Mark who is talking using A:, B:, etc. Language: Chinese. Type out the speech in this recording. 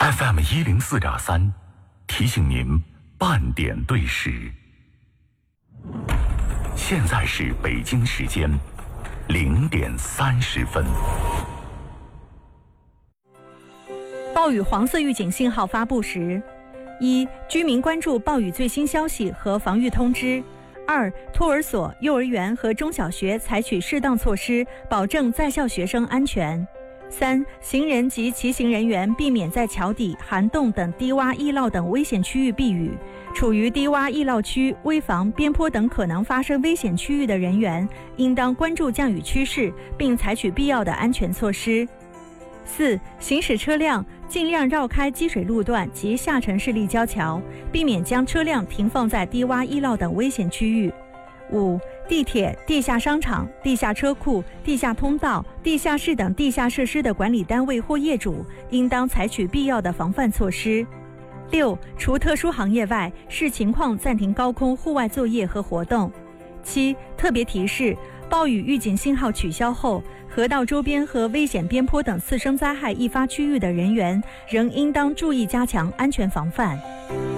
A: FM104.3，提醒您半点对时。现在是北京时间0点30分。
B: 暴雨黄色预警信号发布时：1. 居民关注暴雨最新消息和防御通知； 2. 托儿所、幼儿园和中小学采取适当措施，保证在校学生安全； 3. 行人及骑行人员避免在桥底、涵洞等低洼易涝等危险区域避雨。处于低洼易涝区、危房、边坡等可能发生危险区域的人员，应当关注降雨趋势，并采取必要的安全措施。4. 行驶车辆尽量绕开积水路段及下沉式立交桥，避免将车辆停放在低洼易涝等危险区域。5. 地铁、地下商场、地下车库、地下通道、地下室等地下设施的管理单位或业主，应当采取必要的防范措施。6. 除特殊行业外，视情况暂停高空户外作业和活动。7. 特别提示：暴雨预警信号取消后，河道周边和危险边坡等次生灾害易发区域的人员，仍应当注意加强安全防范。